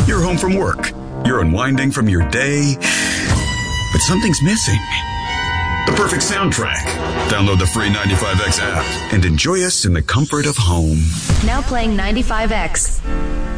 You're home from work. You're unwinding from your day. But something's missing. The perfect soundtrack. Download the free 95X app and enjoy us in the comfort of home. Now playing 95X.